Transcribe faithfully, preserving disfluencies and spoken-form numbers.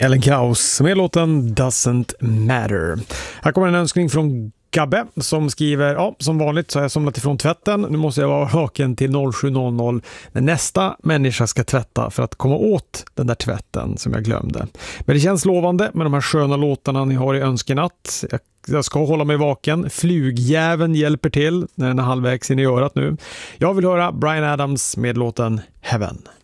Ellen Kraus med låten Doesn't Matter. Här kommer en önskning från Gabbe som skriver: ja, som vanligt så har jag somnat ifrån tvätten. Nu måste jag vara vaken till sju noll noll när nästa människa ska tvätta för att komma åt den där tvätten som jag glömde. Men det känns lovande med de här sköna låtarna ni har i önskenatt. Jag, jag ska hålla mig vaken. Flugjäveln hjälper till när den är halvvägs in i örat nu. Jag vill höra Bryan Adams med låten Heaven.